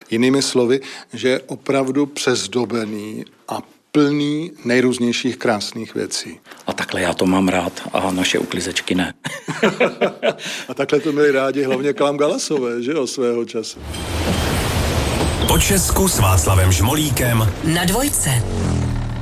Jinými slovy, že je opravdu přezdobený a plný nejrůznějších krásných věcí. A takhle já to mám rád a naše uklizečky ne. A takhle to měli rádi hlavně Klam Galasové, že jo, svého času. Po Česku s Václavem Žmolíkem na Dvojce.